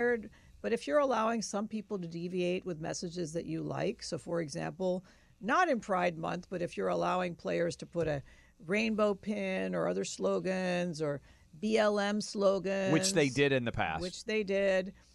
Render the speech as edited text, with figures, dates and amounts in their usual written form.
standard. But if you're allowing some people to deviate with messages that you like, so for example, not in Pride Month, but if you're allowing players to put a rainbow pin or other slogans or BLM slogans. Which they did in the past. Which they did.